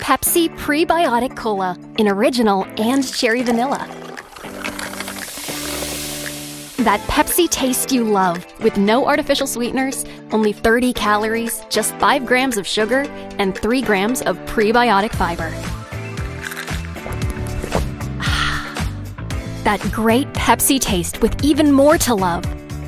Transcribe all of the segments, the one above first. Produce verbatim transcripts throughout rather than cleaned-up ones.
Pepsi Prebiotic Cola in original and cherry vanilla. That Pepsi taste you love, with no artificial sweeteners, only thirty calories, just five grams of sugar, and three grams of prebiotic fiber. That great Pepsi taste with even more to love.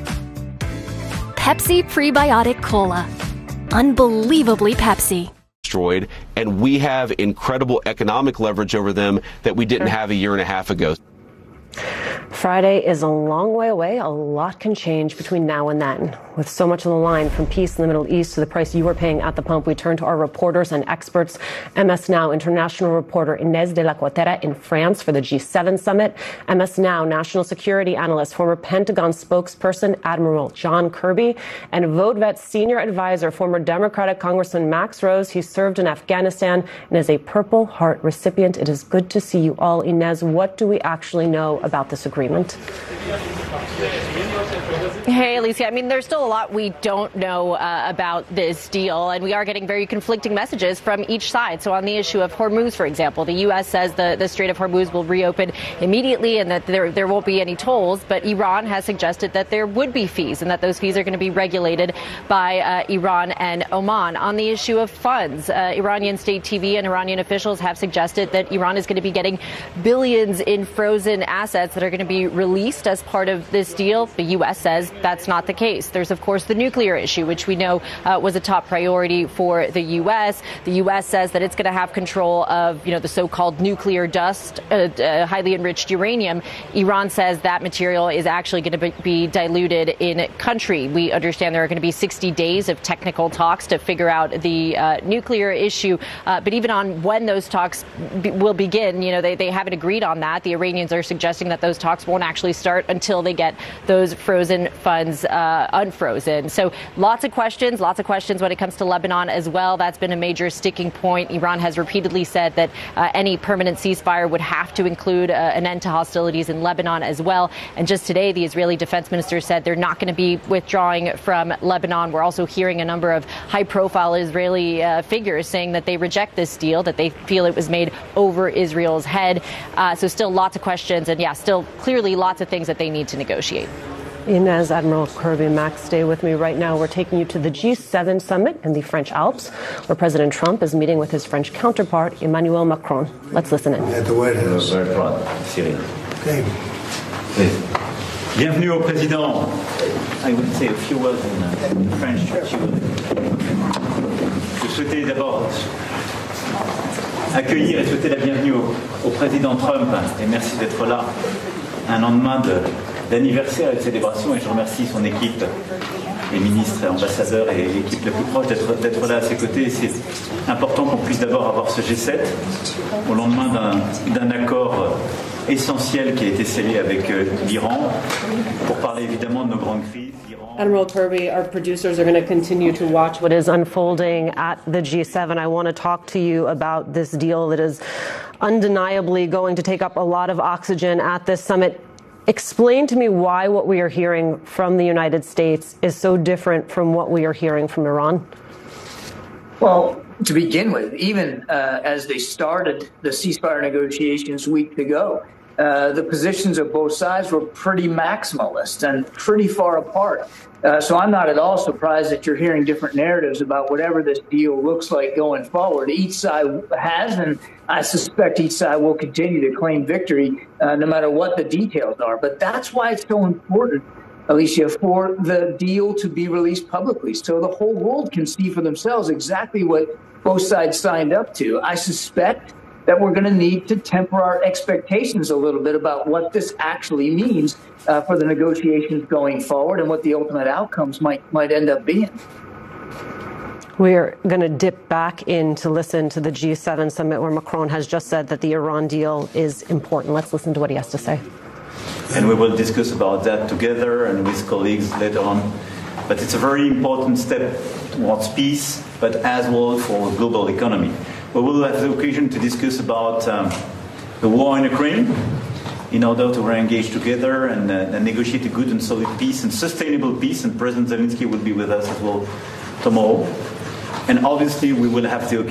Pepsi Prebiotic Cola. Unbelievably Pepsi. Destroyed, and we have incredible economic leverage over them that we didn't have a year and a half ago. Friday is a long way away. A lot can change between now and then. With so much on the line, from peace in the Middle East to the price you are paying at the pump, we turn to our reporters and experts. M S Now international reporter Inez de la Cuatera in France for the G seven summit. M S Now national security analyst, former Pentagon spokesperson Admiral John Kirby, and VoteVet senior advisor, former Democratic Congressman Max Rose. He served in Afghanistan and is a Purple Heart recipient. It is good to see you all. Inez, what do we actually know about this agreement? Hey, Alicia. I mean, there's still a lot we don't know uh, about this deal, and we are getting very conflicting messages from each side. So on the issue of Hormuz, for example, the U S says the, the Strait of Hormuz will reopen immediately and that there, there won't be any tolls. But Iran has suggested that there would be fees and that those fees are going to be regulated by uh, Iran and Oman. On the issue of funds, uh, Iranian state T V and Iranian officials have suggested that Iran is going to be getting billions in frozen assets that are going to be released as part of this deal. The U S says that's not the case. There's, of course, the nuclear issue, which we know uh, was a top priority for the U S. The U S says that it's going to have control of, you know, the so-called nuclear dust, uh, uh, highly enriched uranium. Iran says that material is actually going to be diluted in country. We understand there are going to be sixty days of technical talks to figure out the uh, nuclear issue. Uh, but even on when those talks be- will begin, you know, they, they haven't agreed on that. The Iranians are suggesting that those talks won't actually start until they get those frozen funds uh, unfrozen. So lots of questions, lots of questions when it comes to Lebanon as well. That's been a major sticking point. Iran has repeatedly said that uh, any permanent ceasefire would have to include uh, an end to hostilities in Lebanon as well. And just today, the Israeli defense minister said they're not going to be withdrawing from Lebanon. We're also hearing a number of high-profile Israeli uh, figures saying that they reject this deal, that they feel it was made over Israel's head. Uh, so still lots of questions and, yeah, still clearly lots of things that they need to negotiate. Inez, Admiral Kirby, Max, stay with me right now. We're taking you to the G seven summit in the French Alps, where President Trump is meeting with his French counterpart, Emmanuel Macron. Let's listen in. At the White House. Very proud, Cyril. Okay. Please. Bienvenue au président. I would say a few words in, uh, in French. Je souhaitais d'abord accueillir et souhaiter la bienvenue au, au président Trump, et merci d'être là, un lendemain de d'anniversaire et de célébration, et je remercie son équipe, les ministres et ambassadeurs et l'équipe la plus proche d'être, d'être là à ses côtés. C'est important qu'on puisse d'abord avoir ce G sept au lendemain d'un, d'un accord essentiel qui a été scellé avec euh, l'Iran pour parler évidemment de nos grandes crises. Admiral Kirby, our producers are going to continue to watch what is unfolding at the G seven. I want to talk to you about this deal that is undeniably going to take up a lot of oxygen at this summit. Explain to me why what we are hearing from the United States is so different from what we are hearing from Iran. Well, to begin with, even uh, as they started the ceasefire negotiations weeks ago, uh, the positions of both sides were pretty maximalist and pretty far apart. Uh, so I'm not at all surprised that you're hearing different narratives about whatever this deal looks like going forward. Each side has, and I suspect each side will continue to claim victory uh, no matter what the details are. But that's why it's so important, Alicia, for the deal to be released publicly so the whole world can see for themselves exactly what both sides signed up to. I suspect that we're going to need to temper our expectations a little bit about what this actually means uh, for the negotiations going forward and what the ultimate outcomes might might end up being. We're going to dip back in to listen to the G seven summit where Macron has just said that the Iran deal is important. Let's listen to what he has to say. And we will discuss about that together and with colleagues later on. But it's a very important step towards peace, but as well for the global economy. We will have the occasion to discuss about um, the war in Ukraine in order to re-engage together and, uh, and negotiate a good and solid peace and sustainable peace. And President Zelensky will be with us as well tomorrow. And obviously, we will have the occasion